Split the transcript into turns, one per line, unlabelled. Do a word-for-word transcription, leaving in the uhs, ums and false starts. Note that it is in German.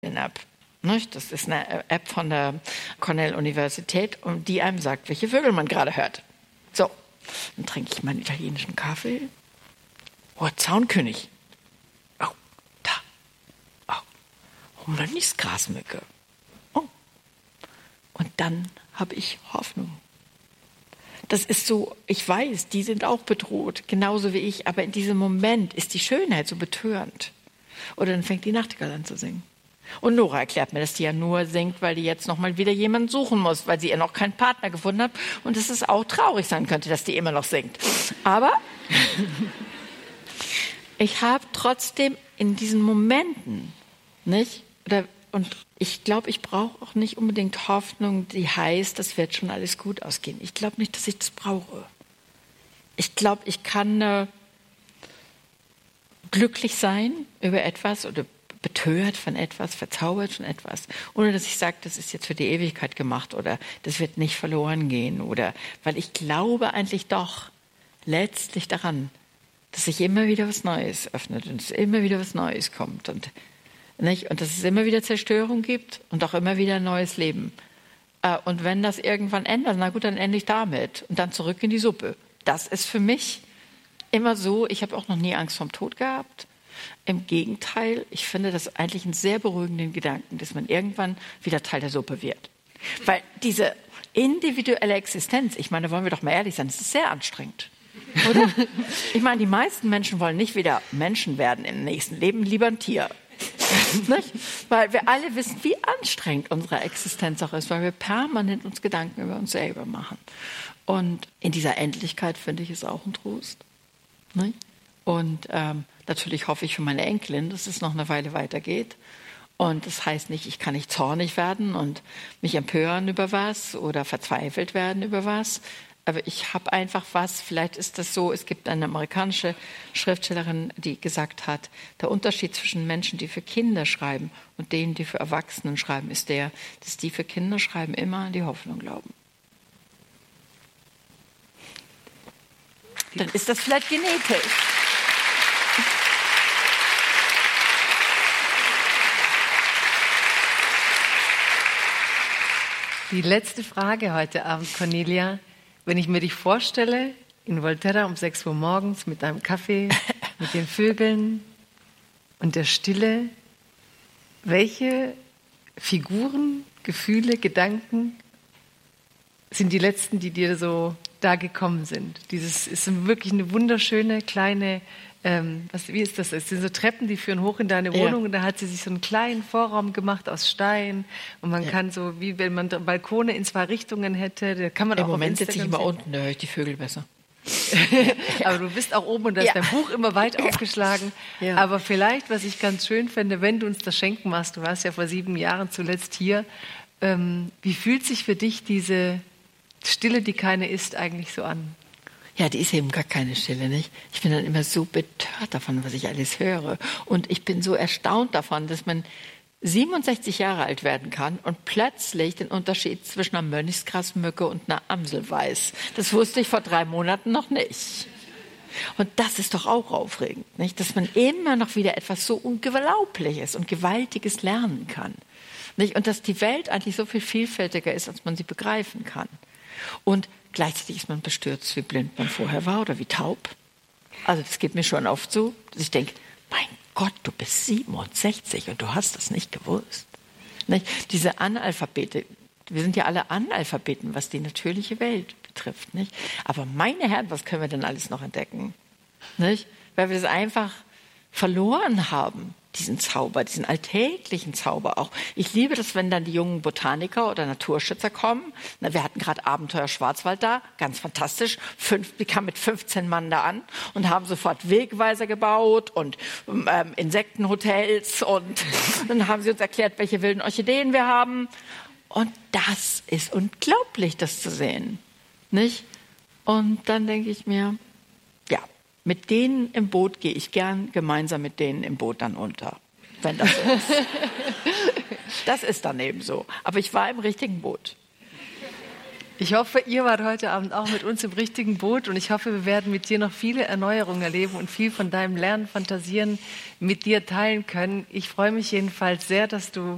App. Das ist eine App von der Cornell-Universität, die einem sagt, welche Vögel man gerade hört. So, dann trinke ich meinen italienischen Kaffee. Oh, Zaunkönig. Oh, da. Oh, oh Mönchsgrasmücke. Oh. Und dann habe ich Hoffnung. Das ist so, ich weiß, die sind auch bedroht, genauso wie ich, aber in diesem Moment ist die Schönheit so betörend. Oder dann fängt die Nachtigall an zu singen. Und Nora erklärt mir, dass die ja nur singt, weil die jetzt noch mal wieder jemanden suchen muss, weil sie ja noch keinen Partner gefunden hat und dass es auch traurig sein könnte, dass die immer noch singt. Aber ich habe trotzdem in diesen Momenten, nicht? Oder, und ich glaube, ich brauche auch nicht unbedingt Hoffnung, die heißt, das wird schon alles gut ausgehen. Ich glaube nicht, dass ich das brauche. Ich glaube, ich kann äh, glücklich sein über etwas oder betört von etwas, verzaubert von etwas, ohne dass ich sage, das ist jetzt für die Ewigkeit gemacht oder das wird nicht verloren gehen. Oder weil ich glaube eigentlich doch letztlich daran, dass sich immer wieder was Neues öffnet und dass immer wieder was Neues kommt. Und, nicht? Und dass es immer wieder Zerstörung gibt und auch immer wieder ein neues Leben. Und wenn das irgendwann ändert, na gut, dann ende ich damit und dann zurück in die Suppe. Das ist für mich immer so, ich habe auch noch nie Angst vorm Tod gehabt. Im Gegenteil, ich finde das eigentlich einen sehr beruhigenden Gedanken, dass man irgendwann wieder Teil der Suppe wird. Weil diese individuelle Existenz, ich meine, wollen wir doch mal ehrlich sein, das ist sehr anstrengend. Oder? Ich meine, die meisten Menschen wollen nicht wieder Menschen werden im nächsten Leben, lieber ein Tier. Nicht? Weil wir alle wissen, wie anstrengend unsere Existenz auch ist, weil wir permanent uns Gedanken über uns selber machen. Und in dieser Endlichkeit finde ich es auch ein Trost. Nicht? Und ähm, natürlich hoffe ich für meine Enkelin, dass es noch eine Weile weitergeht. Und das heißt nicht, ich kann nicht zornig werden und mich empören über was oder verzweifelt werden über was. Aber ich habe einfach was, vielleicht ist das so, es gibt eine amerikanische Schriftstellerin, die gesagt hat, der Unterschied zwischen Menschen, die für Kinder schreiben und denen, die für Erwachsenen schreiben, ist der, dass die für Kinder schreiben, immer an die Hoffnung glauben. Dann ist das vielleicht genetisch.
Die letzte Frage heute Abend, Cornelia. Wenn ich mir dich vorstelle, in Volterra um sechs Uhr morgens mit einem Kaffee, mit den Vögeln und der Stille, welche Figuren, Gefühle, Gedanken sind die letzten, die dir so da gekommen sind? Dieses ist wirklich eine wunderschöne kleine, ähm, was, wie ist das? Es sind so Treppen, die führen hoch in deine Wohnung, ja. Und da hat sie sich so einen kleinen Vorraum gemacht aus Stein und man ja. kann so, wie wenn man Balkone in zwei Richtungen hätte, da kann man
Im
auch
Moment sitze ich immer sehen. Unten, da höre ich die Vögel besser.
Aber du bist auch oben und da ist ja. dein Buch immer weit ja. aufgeschlagen. Ja. Aber vielleicht, was ich ganz schön fände, wenn du uns das schenken machst, du warst ja vor sieben Jahren zuletzt hier, ähm, wie fühlt sich für dich diese Stille, die keine ist, eigentlich so an?
Ja, die ist eben gar keine Stille, nicht? Ich bin dann immer so betört davon, was ich alles höre. Und ich bin so erstaunt davon, dass man siebenundsechzig Jahre alt werden kann und plötzlich den Unterschied zwischen einer Mönchsgrasmücke und einer Amsel weiß. Das wusste ich vor drei Monaten noch nicht. Und das ist doch auch aufregend, nicht? Dass man immer noch wieder etwas so Unglaubliches und Gewaltiges lernen kann. Nicht? Und dass die Welt eigentlich so viel vielfältiger ist, als man sie begreifen kann. Und gleichzeitig ist man bestürzt, wie blind man vorher war oder wie taub. Also das geht mir schon oft so, dass ich denke, mein Gott, du bist siebenundsechzig und du hast das nicht gewusst. Nicht? Diese Analphabete, wir sind ja alle Analphabeten, was die natürliche Welt betrifft. Nicht? Aber meine Herren, was können wir denn alles noch entdecken? Nicht? Weil wir das einfach verloren haben. Diesen Zauber, diesen alltäglichen Zauber auch. Ich liebe das, wenn dann die jungen Botaniker oder Naturschützer kommen. Na, wir hatten gerade Abenteuer Schwarzwald da, ganz fantastisch. Fünf, die kamen mit fünfzehn Mann da an und haben sofort Wegweiser gebaut und ähm, Insektenhotels und dann haben sie uns erklärt, welche wilden Orchideen wir haben. Und das ist unglaublich, das zu sehen, nicht? Und dann denke ich mir, ja, mit denen im Boot gehe ich gern gemeinsam mit denen im Boot dann unter, wenn das so ist. Das ist dann eben so. Aber ich war im richtigen Boot.
Ich hoffe, ihr wart heute Abend auch mit uns im richtigen Boot und ich hoffe, wir werden mit dir noch viele Erneuerungen erleben und viel von deinem Lernen, Fantasieren mit dir teilen können. Ich freue mich jedenfalls sehr, dass du